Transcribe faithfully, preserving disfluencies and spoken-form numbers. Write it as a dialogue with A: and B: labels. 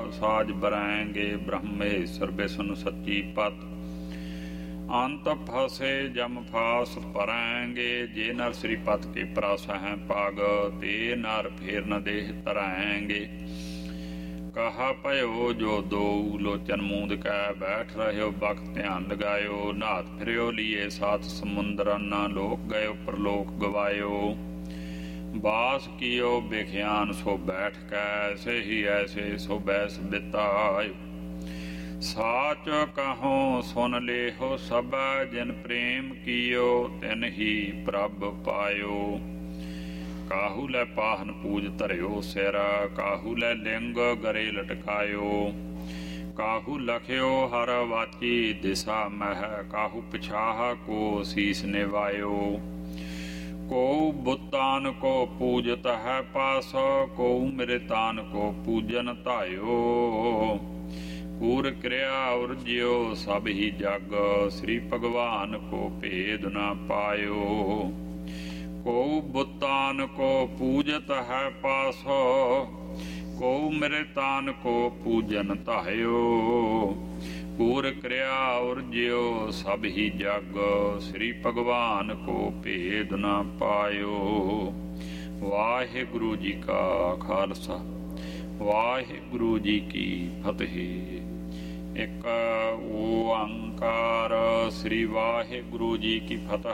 A: साज बरैंगे ब्रह्मेश्वर विष्णु सच्ची पत अंत फसे जम फास परैंगे जे नर श्रीपत के प्रस हैं पाग ते नर फेर न देह तरैंगे कहा पयो जो दो लोचन मूंद कै बैठ रहे बख ध्यान लगायो नाथ फिरो लिए सात समुंदर न लोक गयो परलोक गवायो बास कियो बेख्यान सो बैठ कै ऐसे ही ऐसे सो बैस बितायो साच कहो सुन ले हो सब जिन प्रेम कियो तिन ही प्रभ पायो काहू लै पाहन पूज धरियो सिर काहू लै लिंग गरे लटकायो काहू लखियो हर वाची दिशा मह काहू पिछाह को शीस निवायो को बुतान को पूजत है पास को मृतान को पूजन धायो पूर क्रिया उर्ज्यो सब ही जग श्री भगवान को भेद न पायो को बुतान को पूजत है पासो को मृतान को पूजन धायो पूर क्रिया उर्ज्यो सब ही जग श्री भगवान को भेद न पायो वाहिगुरु जी का खालसा वाहिगुरु जी की फतेह। एक ओंकार श्री वाहिगुरु जी की फतेह।